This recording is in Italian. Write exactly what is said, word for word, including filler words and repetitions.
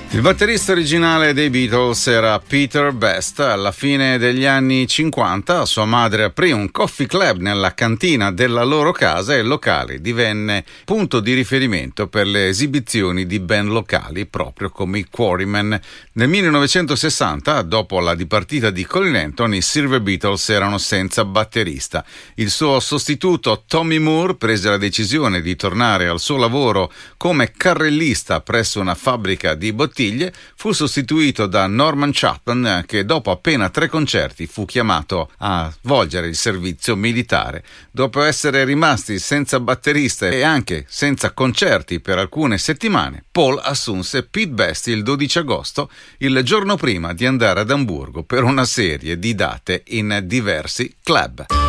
Il batterista originale dei Beatles era Peter Best. Alla fine degli anni cinquanta sua madre aprì un coffee club nella cantina della loro casa e il locale divenne punto di riferimento per le esibizioni di band locali, proprio come i Quarrymen. Nel millenovecentosessanta, dopo la dipartita di Colin Anton, i Silver Beatles erano senza batterista. Il suo sostituto Tommy Moore prese la decisione di tornare al suo lavoro come carrellista presso una fabbrica di bottiglie. Fu sostituito da Norman Chapman, che dopo appena tre concerti fu chiamato a svolgere il servizio militare. Dopo essere rimasti senza batterista e anche senza concerti per alcune settimane, Paul assunse Pete Best il dodici agosto, il giorno prima di andare ad Amburgo per una serie di date in diversi club.